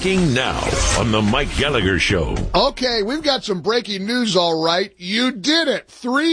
Breaking now on the Mike Gallagher Show. Okay, we've got some breaking news, all right. You did it.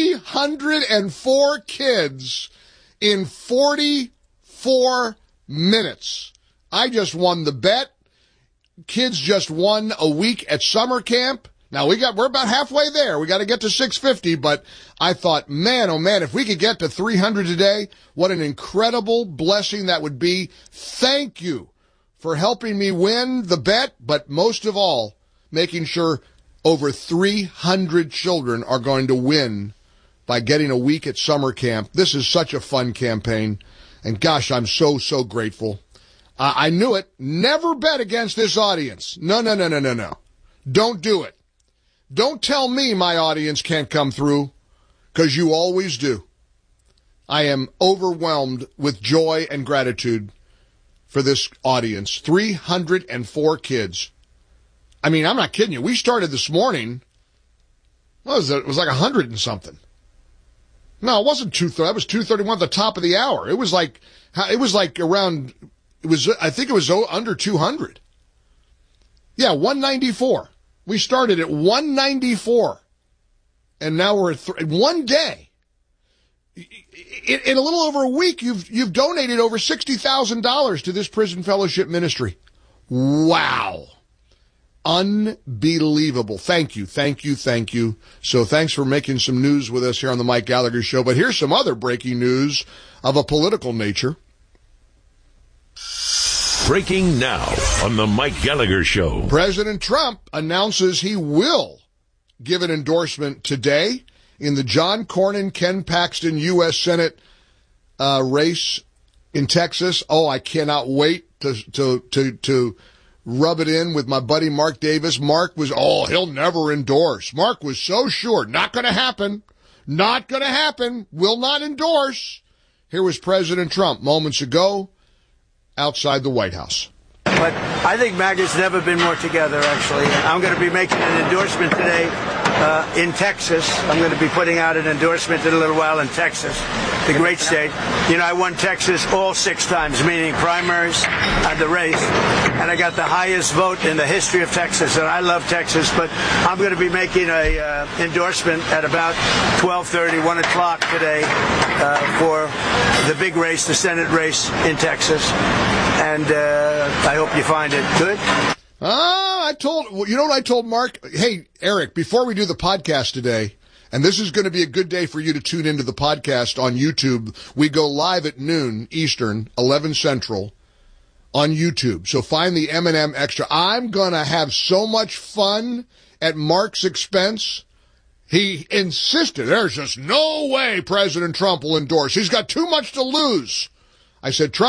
304 kids in 44 minutes. I just won the bet. Kids just won a week at summer camp. Now, we're about halfway there. We got to get to 650, but I thought, man, oh man, if we could get to 300 today, what an incredible blessing that would be. Thank you for helping me win the bet, but most of all, making sure over 300 children are going to win by getting a week at summer camp. This is such a fun campaign, and gosh, I'm so grateful. I knew it. Never bet against this audience. No. Don't do it. Don't tell me my audience can't come through, because you always do. I am overwhelmed with joy and gratitude for this audience. 304 kids. I mean, I'm not kidding you. We started this morning. What was it? It was like 100 and something. No, it wasn't 2:30. That was 2:31 at the top of the hour. It was like around, I think it was under 200. Yeah, 194. We started at 194. And now we're at one day. In a little over a week, you've donated over $60,000 to this prison fellowship ministry. Wow. Unbelievable. Thank you. So thanks for making some news with us here on the Mike Gallagher Show. But here's some other breaking news of a political nature. Breaking now on the Mike Gallagher Show. President Trump announces he will give an endorsement today in the John Cornyn, Ken Paxton U.S. Senate race in Texas. Oh, I cannot wait to rub it in with my buddy Mark Davis. Mark was, he'll never endorse. Mark was so sure. Not going to happen. Will not endorse. Here was President Trump moments ago outside the White House. But I think MAGA's never been more together, actually. I'm going to be making an endorsement today in Texas. I'm going to be putting out an endorsement in a little while in Texas, the great state. You know, I won Texas all 6 times, meaning primaries and the race. And I got the highest vote in the history of Texas. And I love Texas, but I'm going to be making a endorsement at about 12:30, 1 o'clock today for the big race, the Senate race in Texas. And I hope you find it good. You know what I told Mark? Hey, Eric, before we do the podcast today, and this is going to be a good day for you to tune into the podcast on YouTube. We go live at noon Eastern, 11 Central on YouTube. So find the M&M Extra. I'm going to have so much fun at Mark's expense. He insisted, there's just no way President Trump will endorse. He's got too much to lose. I said, Trump,